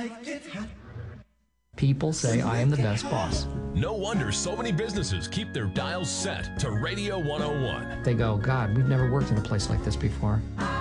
People say I am the best boss. No wonder so many businesses keep their dials set to Radio 101. They go, God, we've never worked in a place like this before.